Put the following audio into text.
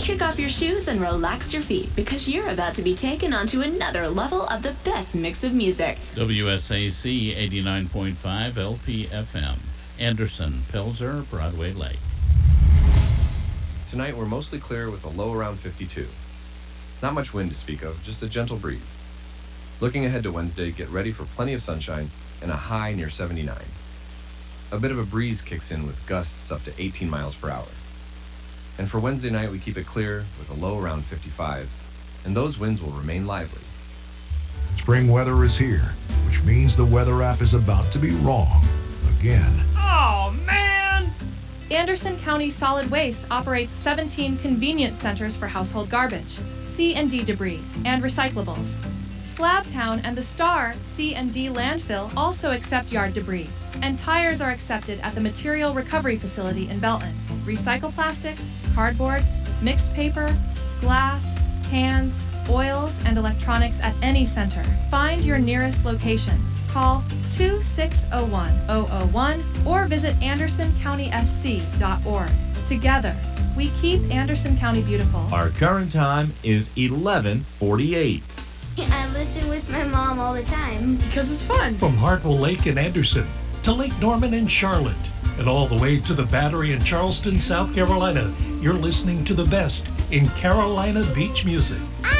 Kick off your shoes and relax your feet because you're about to be taken onto another level of the best mix of music. WSAC 89.5 LPFM. Anderson, Pelzer, Broadway Lake. Tonight we're mostly clear with a low around 52. Not much wind to speak of, just a gentle breeze. Looking ahead to Wednesday, get ready for plenty of sunshine and a high near 79. A bit of a breeze kicks in with gusts up to 18 miles per hour. And for Wednesday night, we keep it clear with a low around 55, and those winds will remain lively. Spring weather is here, which means the weather app is about to be wrong again. Oh, man! Anderson County Solid Waste operates 17 convenience centers for household garbage, C&D debris, and recyclables. Slabtown and the Star C&D landfill also accept yard debris, and tires are accepted at the Material Recovery Facility in Belton. Recycle plastics, cardboard, mixed paper, glass, cans, oils, and electronics at any center. Find your nearest location. Call 2601-001 or visit AndersonCountySC.org. Together, we keep Anderson County beautiful. Our current time is 11:48. I listen with my mom all the time. Because it's fun. From Hartwell Lake in Anderson to Lake Norman in Charlotte and all the way to the Battery in Charleston, South Carolina, you're listening to the best in Carolina beach music.